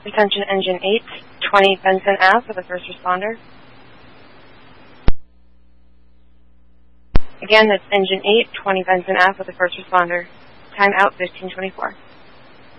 Attention Engine 8, 20 Benson Ave with a first responder. Again, that's Engine 8, 20 Benson Ave with a first responder. Time out 1524.